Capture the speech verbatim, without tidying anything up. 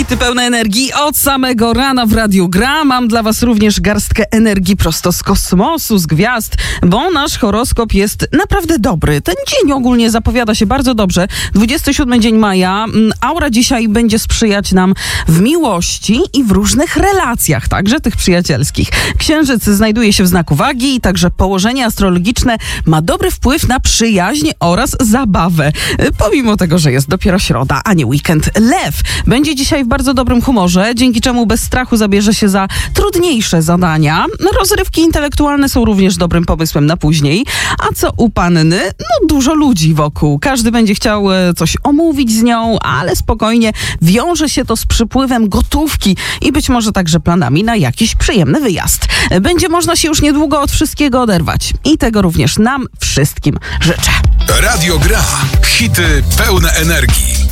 Hity pełne energii od samego rana w Radiu Gra. Mam dla was również garstkę energii prosto z kosmosu, z gwiazd, bo nasz horoskop jest naprawdę dobry. Ten dzień ogólnie zapowiada się bardzo dobrze. dwudziesty siódmy dzień maja. Aura dzisiaj będzie sprzyjać nam w miłości i w różnych relacjach, także tych przyjacielskich. Księżyc znajduje się w znaku wagi i także położenie astrologiczne ma dobry wpływ na przyjaźń oraz zabawę. Pomimo tego, że jest dopiero środa, a nie weekend. Lew będzie dzisiaj w bardzo dobrym humorze, dzięki czemu bez strachu zabierze się za trudniejsze zadania. Rozrywki intelektualne są również dobrym pomysłem na później. A co u panny? No dużo ludzi wokół. Każdy będzie chciał coś omówić z nią, ale spokojnie wiąże się to z przypływem gotówki i być może także planami na jakiś przyjemny wyjazd. Będzie można się już niedługo od wszystkiego oderwać. I tego również nam wszystkim życzę. Radio Gra. Hity pełne energii.